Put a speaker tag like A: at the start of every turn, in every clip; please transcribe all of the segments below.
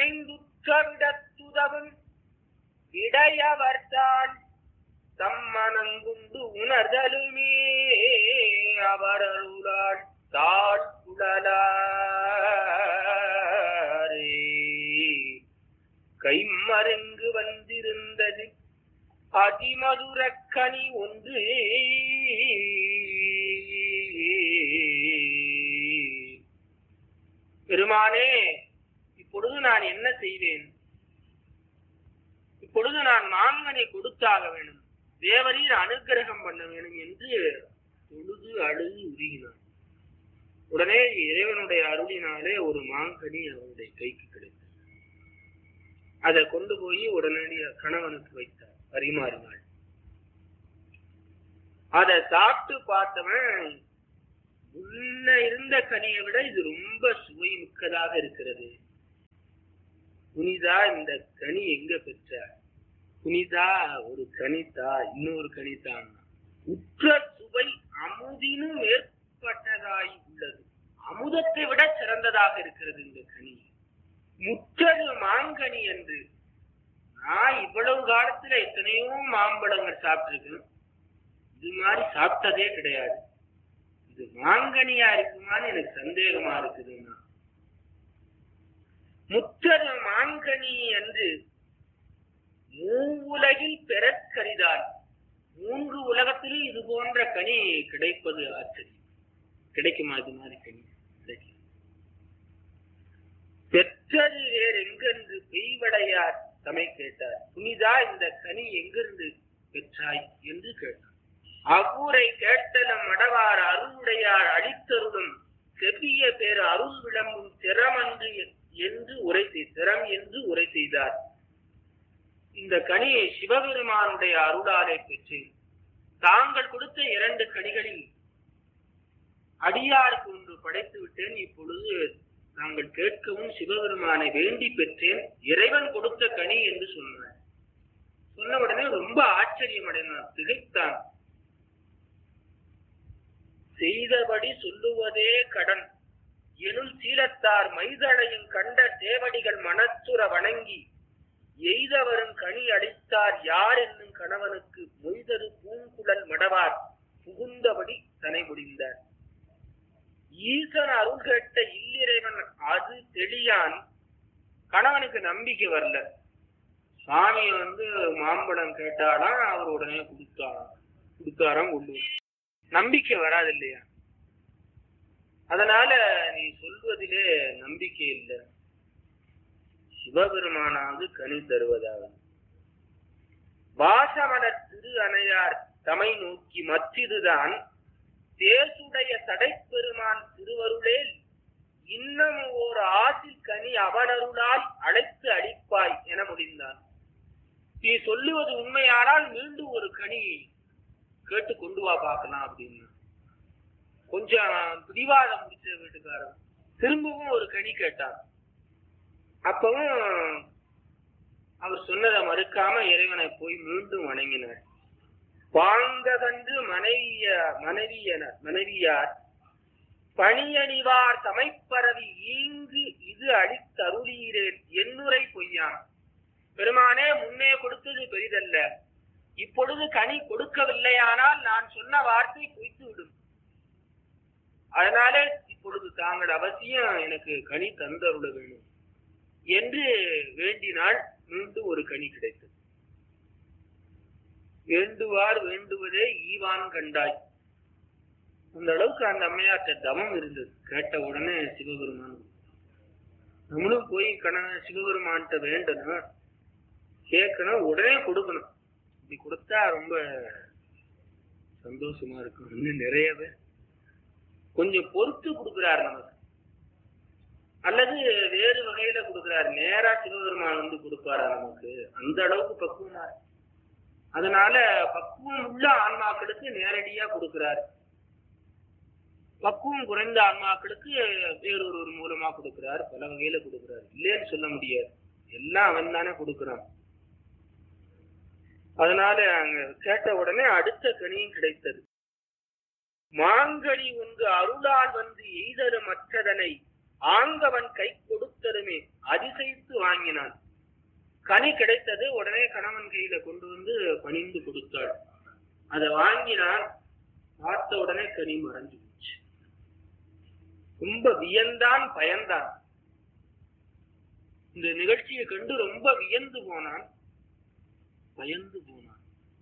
A: இணைந்துற்றவிடத்துதவும் இடையவர்தான் தம்மனங்குண்டு உணர்தலுமே அவரருளால் தாழ்குழலாரே. கைமருங்கு வந்திருந்தது அதிமதுரக்கனி ஒன்று. பெருமானே, இப்பொழுது நான் என்ன செய்வேன்? இப்பொழுது நான் மாங்கனி கொடுத்தாக வேண்டும், தேவரீர் அனுக்கிரகம் பண்ண வேண்டும் என்று தொழுது அழுது உருகினான். உடனே இறைவனுடைய அருளினாலே ஒரு மாங்கனி அவருடைய கைக்கு கிடைத்தது. அதை கொண்டு போய் உடனடியாக கணவனுக்கு வைத்தார், பரிமாறினாள். அதை சாப்பிட்டு பார்த்தவன், முன்ன இருந்த கனியை விட இது ரொம்ப சுவை மிக்கதாக இருக்கிறது. புனிதா, இந்த கனி எங்க பெற்ற? புனிதா, ஒரு கனிதா, இன்னொரு கனிதான். உற்ற சுவை அமுதினு மேற்பட்டதாய் உள்ளது. அமுதத்தை விட சிறந்ததாக இருக்கிறது இந்த கனி. முற்றது மாங்கனி என்று. நான் இவ்வளவு காலத்துல எத்தனையோ மாம்பழங்கள் சாப்பிட்டிருக்கேன், இது மாதிரி சாப்பிட்டதே கிடையாது. இது மாங்கனியா இருக்குமான்னு எனக்கு சந்தேகமா இருக்குதுன்னா. முற்றது மாங்கனி என்று மூவுலகில் பெறக்கரிதால். 3 உலகத்திலும் இது போன்ற கனி கிடைப்பது ஆச்சரியம். கிடைக்குமா இது மாதிரி கனி? பெற்றது வேறு எங்கென்று பெய்வடையார் தமை கேட்டார். புனிதா, இந்த கனி எங்கிருந்து பெற்றாய் என்று கேட்டார். அவ்வூரை கேட்டலம் மடவார் அருளுடையார் அளித்தருளும் செவ்விய பேர் அருள் விளம்பும் திறமன்று என்று உரை செய்தார். இந்த கனியை சிவபெருமானுடைய அருளாலே பெற்றேன். தாங்கள் கொடுத்த 2 கனிகளில் அடியாருக்கு ஒன்று படைத்து விட்டேன். இப்பொழுது தாங்கள் கேட்கவும் சிவபெருமானை வேண்டி பெற்றேன். இறைவன் கொடுத்த கனி என்று சொன்னார். சொன்ன உடனே ரொம்ப ஆச்சரியம் அடைந்தான், திகைத்தான். செய்தபடி சொல்லுவதே கடன் எனும் சீலத்தார் மைதளையும் கண்ட தேவடிகள் மனத்துற வணங்கி எய்தவரும் கனி அளித்தார் யார் என்னும் கணவனுக்கு மொய்தரு பூங்குழல் மடவார் புகுந்தபடி தனை முடிந்தார். ஈசன் அருள் கேட்ட இல்லிறைவன் அது தெளியான். கணவனுக்கு நம்பிக்கை வரல. சாமி மாம்பழம் கேட்டாலாம், அவர் உடனே கொடுத்தாராம் உள்ளூர். நம்பிக்கை வராது இல்லையா? அதனால நீ சொல்வதிலே நம்பிக்கை இல்லை. சிவபெருமானாவது கனி தருவதாவது. வாசமலர் திரு அணையார் தமை நோக்கி மற்றிதுதான் தேசுடைய தடைப்பெருமான் திருவருளேல் இன்னும் ஓர் ஆசில் கனி அவனருளால் அழைத்து அளிப்பாய் என முடிந்தான். நீ சொல்லுவது உண்மையானால் மீண்டும் ஒரு கனி கேட்டு கொண்டு வா பார்க்கலாம் அப்படின்னு கொஞ்சம் பிடிவாதம் முடிச்ச வீட்டுக்காரன் திரும்பவும் ஒரு கனி கேட்டார். அப்பவும் அவர் சொன்னதை மறுக்காம இறைவனை போய் மீண்டும் வணங்கினார். பாங்ககன்று மனைவியார் பணியணிவார் சமைப்பரவி ஈங்கு இது அளித்தருளீரேன் என்னுரை பொய்யான். பெருமானே, முன்னே கொடுத்தது பெரிதல்ல, இப்பொழுது கனி கொடுக்கவில்லையானால் நான் சொன்ன வார்த்தை பொய்த்து விடும். அதனாலே இப்பொழுது தாங்கள் அவசியம் எனக்கு கனி தந்தருள வேணும் என்று வேண்டினால் மீண்டும் ஒரு கனி கிடைத்தது. வேண்டுவார் வேண்டுவதே ஈவான் கண்டாய். அந்த அளவுக்கு அந்த அம்மையாற்ற தவம் இருந்தது. கேட்ட உடனே சிவபெருமான், நம்மளும் போய் சிவபெருமான்கிட்ட வேண்டணும், கேட்கணும், உடனே கொடுக்கணும். இப்படி கொடுத்தா ரொம்ப சந்தோஷமா இருக்கும். இன்னும் நிறையவே கொஞ்சம் பொறுத்து கொடுக்கிறார் நமக்கு, அல்லது வேறு வகையில கொடுக்கிறார். நேரா சிவபெருமான் கொடுப்பாரா நமக்கு? அந்த அளவுக்கு பக்குவமா. அதனால பக்குவம் உள்ள ஆன்மாக்களுக்கு நேரடியா கொடுக்கிறார். பக்குவம் குறைந்த ஆன்மாக்களுக்கு வேறொரு மூலமா கொடுக்கிறார், பல வகையில கொடுக்கிறார். இல்லைன்னு சொல்ல முடியாது, எல்லாம் அவன் தானே கொடுக்கிறான். அதனால அங்க கேட்ட உடனே அடுத்த கனியும் கிடைத்தது. மாங்கனி ஒன்று அருளால் எய்தரு மற்றதனை ஆங்கவன் கை கொடுத்ததுமே அதிசயித்து வாங்கினான். கனி கிடைத்தது. உடனே கணவன் கையில கொண்டு வந்து பணிந்து கொடுத்தாள். அதை வாங்கினான். பார்த்த உடனே கனி மறைஞ்சு போச்சு. ரொம்ப வியந்தான், பயந்தான். இந்த நிகழ்ச்சியை கண்டு ரொம்ப வியந்து போனான், பயந்து போனான்.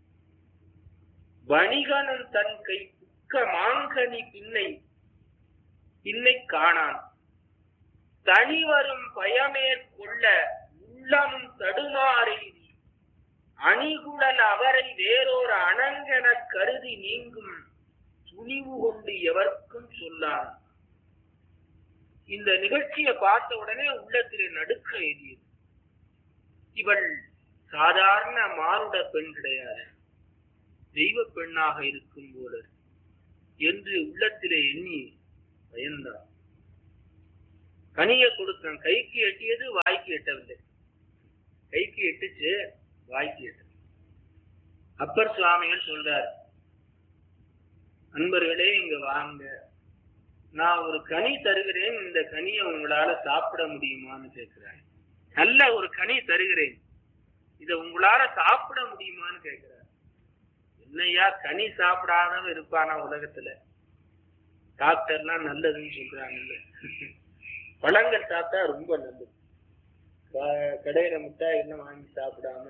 A: வணிகனன் தன் கை புக்க மாங்கனி பின்னை காணான். தனிவரும் பயமேற்கொள்ள உள்ளமும் தடுமாறெய்தி அணிகுழல் அவரை வேறொரு அணங்கென கருதி நீங்கும் துணிவு கொண்டு எவர்க்கும் சொல்லான். இந்த நிகழ்ச்சியை பார்த்த உடனே உள்ளத்திலே நடுக்க எய்தியது. இவள் சாதாரண மானுட பெண் கிடையாது, தெய்வ பெண்ணாக இருக்கும் போல என்று உள்ளத்திலே எண்ணி பயந்தார். கனியை கொடுத்தான். கைக்கு எட்டியது, வாய்க்கு எட்டவில்லை. கைக்கு எட்டுச்சு, வாய்க்கு எட்ட. அப்பர் சுவாமிகள் சொல்றார், அன்பர்களே இங்க வாங்க, நான் ஒரு கனி தருகிறேன், இந்த கனியை உங்களால சாப்பிட முடியுமான்னு கேட்கிறார். நல்ல ஒரு கனி தருகிறேன், இதை உங்களால சாப்பிட முடியுமான்னு கேட்கிறார். என்னையா கனி சாப்பிடாதவன் இருப்பானா உலகத்துல? டாக்டர்லாம் நல்லதுன்னு சொல்றாங்கல்ல. பழங்கள் சாப்பிட்டா ரொம்ப நல்லது. கடையில மிட்டாய் என்ன வாங்கி சாப்பிடாம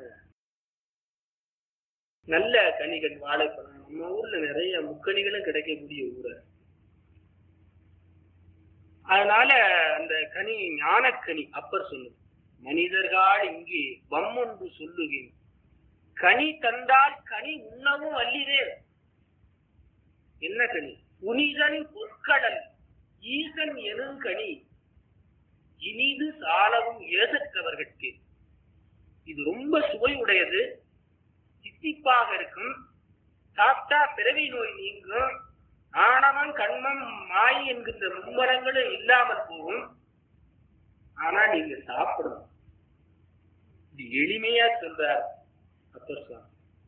A: நல்ல கனிகள், வாழைப்பழம். நம்ம ஊர்ல நிறைய முக்கனிகளும் கிடைக்கக்கூடிய ஊர். அதனால அந்த கனி ஞானக்கனி. அப்பர் சொன்னது, மனிதர்கள் இங்கே வம்மொன்று சொல்லுகிறேன், கனி தந்தால் கனி உண்ணவும் அல்லிரே. என்ன கனி? புனிதன் பொற்கடல் ஈசன் எனும் கனி இனிது சாலவும் ஏசற்றவர்கட்கு. இது ரொம்ப சுவை உடையது, தித்திப்பாக இருக்கும். சாப்பிட்டா பிறவி நோய் நீங்கும், ஆணவம் கண்மம் மாய் என்கின்ற மும்மரங்களும் இல்லாமல் போகும். ஆனா நீங்க சாப்பிடணும். இது எளிமையா சொல்றார் அப்பர் சுவாமி.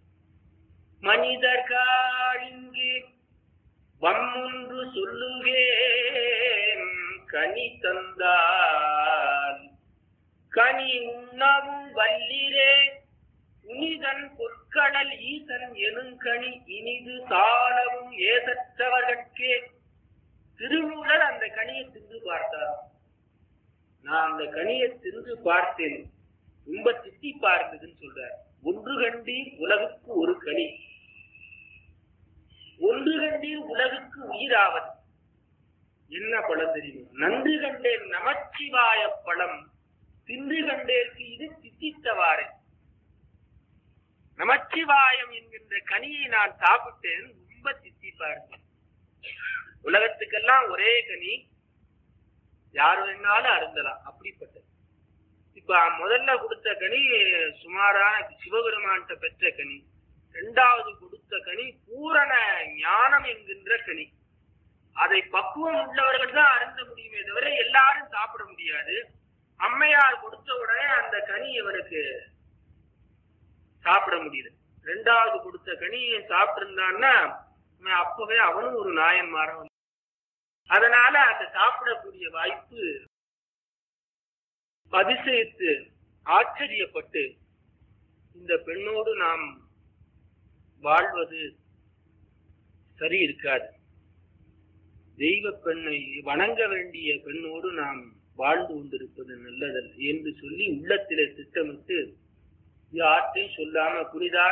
A: மனிதர்கள் இங்கே வம்மொன்று சொல்லுங்கேன், கனி தந்தால் கனி உண்ணவும் வல்லிரே. புனிதன் பொற்கடல் ஈசன் எனுங்கனி இனிது சாலவும் ஏசற்றவர்கட்கே. திருமூலர் அந்த கனியை தின்று பார்த்தார். நான் அந்த கனியை தின்று பார்த்தேன், ரொம்ப திட்டி பார்த்ததுன்னு சொல்றார். ஒன்று கண்டீர் உலகுக்கு ஒரு கனி, ஒன்று கண்டீர் உலகுக்கு உயிராவது. என்ன பழம் தெரியும்? நன்று கண்டேன் நமச்சிவாய பழம், தின்று கண்டேற்கு இது தித்தித்தவாறு. நமச்சிவாயம் என்கின்ற கனியை நான் சாப்பிட்டேன், ரொம்ப தித்திப்பாரு. உலகத்துக்கெல்லாம் ஒரே கனி, யார் வேணாலும் அருந்தலாம், அப்படிப்பட்டது. இப்ப முதல்ல கொடுத்த கனி சுமாரான சிவபெருமான்கிட்ட பெற்ற கனி. இரண்டாவது கொடுத்த கனி பூரண ஞானம் என்கின்ற கனி. அதை பக்குவம் உள்ளவர்கள் தான் அருந்த முடியுமே தவிர எல்லாரும் சாப்பிட முடியாது. அம்மையார் கொடுத்த உடனே அந்த கனி இவருக்கு சாப்பிட முடியல. இரண்டாவது கொடுத்த கனியை சாப்பிட்டிருந்தான்னா அப்பவே அவனும் ஒரு நாயன்மாரம். அதனால அந்த சாப்பிடக்கூடிய வாய்ப்பு அதிசயித்து ஆச்சரியப்பட்டு, இந்த பெண்ணோடு நாம் வாழ்வது சரி இருக்காது, தெய்வ பெண்ணை வணங்க வேண்டிய பெண்ணோடு நாம் வாழ்ந்து கொண்டிருப்பது நல்லதல்ல என்று சொல்லி உள்ளத்திலே திட்டமிட்டு யார்ட்டையும் சொல்லாம, புரிதா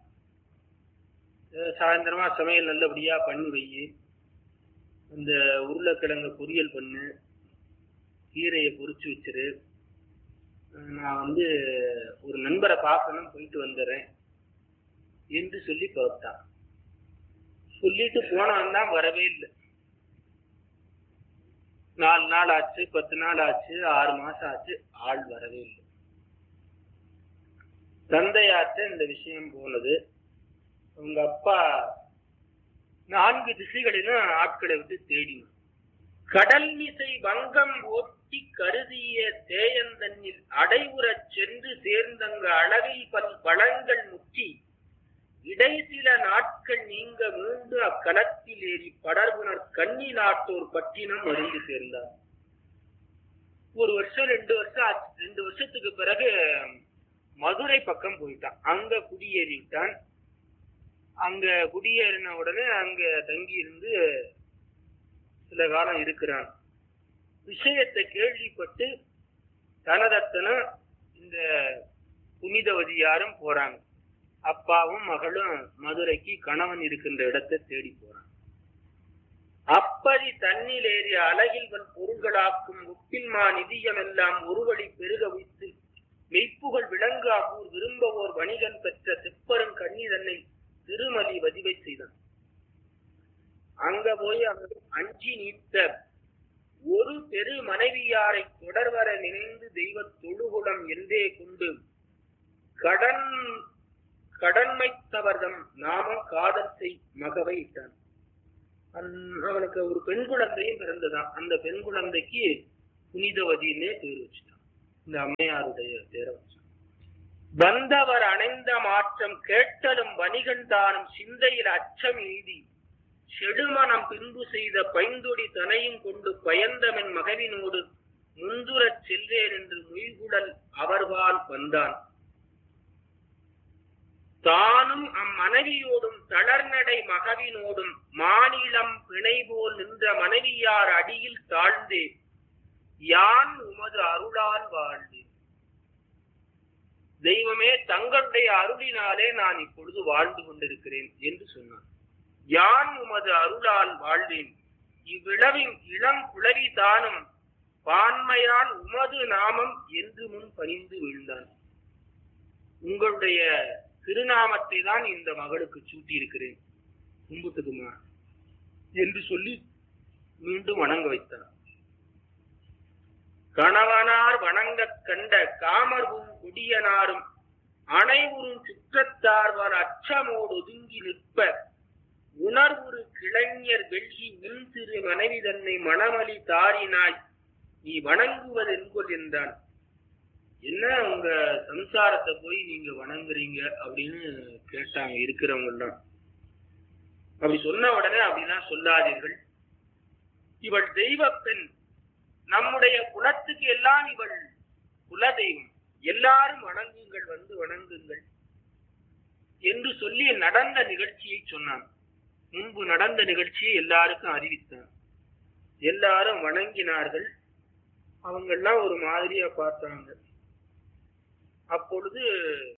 A: சாயந்தரமா சமையல் நல்லபடியா பண்ணி வை, அந்த உருளைக்கிழங்கு பொரியல் பண்ணு, கீரையை பொரிச்சு வச்சிரு, நான் ஒரு நண்பரை பார்க்கணும், போயிட்டு வந்துடுறேன் என்று சொல்லி பார்த்தான். சொல்லிட்டு போனவன் தான் வரவே இல்லை. 4 நாள் ஆச்சு, 10 நாள் ஆச்சு, 6 மாசம் ஆச்சு, ஆள் வரவே இல்லை. தந்தையாற்ற இந்த விஷயம் போனது. உங்க அப்பா 4 திசைகளிலும் ஆட்களை விட்டு தேடினார். கடல் மிசை வங்கம் ஓட்டி கருதிய தேயந்தன்னில் அடைவுறச் சென்று சேர்ந்தங்க அளவில் பல் பழங்கள் முற்றி இடை சில நாட்கள் நீங்க மீண்டு அக்களத்தில் ஏறி படர்புணர் கன்னி நாட்டோர் பட்டினம் அறிந்து சேர்ந்தார். ஒரு வருஷம் 2 வருஷம் ஆச்சு. 2 வருஷத்துக்கு பிறகு மதுரை பக்கம் போயிட்டான். அங்க குடியேறிட்டான். அங்க குடியேறின உடனே அங்க தங்கி இருந்து சில காலம் இருக்கிறான். விஷயத்தை கேள்விப்பட்டு தனதத்தனும் இந்த புனிதவதியாரும் போறாங்க. அப்பாவும் மகளும் மதுரைக்கு கணவன் இருக்கின்ற இடத்தை தேடி போறாங்க. அப்படி தண்ணீர் ஏறிய அழகில்வன் பொருள்களாக்கும் உப்பில்மா நிதியம் எல்லாம் ஒரு வழி பெருக வைத்து மெய்ப்புகள் விளங்காவூர் விரும்பவோர் வணிகன் பெற்ற செப்பரும் கண்ணி தன்னை திருமலி வதிவை செய்தான். அங்க போய் அவர் அஞ்சி நீத்த ஒரு பெரு மனைவியாரை தொடர்வர நினைந்து தெய்வ தொழுகுடம் என்றே கொண்டு கடன்மைத்தவர்தம் நாமம் காதல் செய் மகவை இட்டான். அவனுக்கு ஒரு பெண் குழந்தையும் பிறந்ததான். அந்த பெண் குழந்தைக்கு புனிதவதினே பேர் வச்சுட்டான். இந்த அம்மையாருடைய பேரை வச்சான். வந்தவர் அணைந்த மாற்றம் கேட்டலும் வணிகன் தானும் சிந்தையில் அச்சம் எய்தி செடுமனம் பின்பு செய்த பைந்தொடி தனையும் கொண்டு பயந்தவன் மகவினோடு முந்துரச் செல்வேன் என்று மொய்குடல் அவர்வால் வந்தான். தானும் அம்மனைவியோடும் தளர்நடை மகவினோடும் மாநிலம் பிணை போல் நின்ற மனைவியார் அடியில் தாழ்ந்தே யான் உமது அருளால் வாழ்ந்தேன். தெய்வமே, தங்களுடைய அருளினாலே நான் இப்பொழுது வாழ்ந்து கொண்டிருக்கிறேன் என்று சொன்னான். யான் உமது அருளால் வாழ்ந்தேன். இவ்விளவின் இளம் குளவி தானும் பான்மையால் உமது நாமம் என்று முன் பணிந்து வீழ்ந்தான். உங்களுடைய திருநாமத்தை தான் இந்த மகளுக்கு சூட்டி இருக்கிறேன், கும்பிட்டுக்குமா என்று சொல்லி மீண்டும் வணங்க வைத்தார். கணவனார் வணங்க கண்ட காமர்வும் கொடியனாரும் அனைவரும் சுற்றத்தார்வர் அச்சமோடு ஒதுங்கி நிற்ப உணர்வுறு கிளைஞர் வெள்ளி உன் திரு மனைவி தன்னை மணமளி தாரினாய் நீ வணங்குவது என்கொள் என்றான். என்ன உங்க சம்சாரத்தை போய் நீங்க வணங்குறீங்க அப்படின்னு கேட்டாங்க இருக்கிறவங்க எல்லாம். அப்படி சொன்ன உடனே அப்படிலாம் சொல்லாதீர்கள், இவள் தெய்வ பெண், நம்முடைய குலத்துக்கு எல்லாம் இவள் குலதெய்வம், எல்லாரும் வணங்குங்கள், வந்து வணங்குங்கள் என்று சொல்லி நடந்த நிகழ்ச்சியை சொன்னான். முன்பு நடந்த நிகழ்ச்சியை எல்லாருக்கும் அறிவித்தான். எல்லாரும் வணங்கினார்கள். அவங்கெல்லாம் ஒரு மாதிரியா பார்த்தாங்க. அப்பொழுது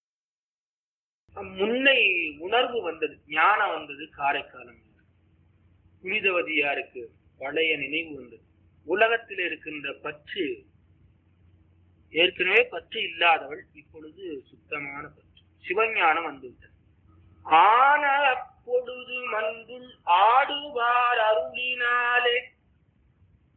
A: முன்னை உணர்வு வந்தது, ஞானம் வந்தது. காரைக்காலம் புனிதவதியாருக்கு பழைய நினைவு வந்தது. உலகத்தில் இருக்கின்ற பற்று, ஏற்கனவே பற்று இல்லாதவள் இப்பொழுது சுத்தமான பற்று, சிவஞானம் வந்துவிட்டது. ஆன பொழுது மன்றுள் ஆடுவா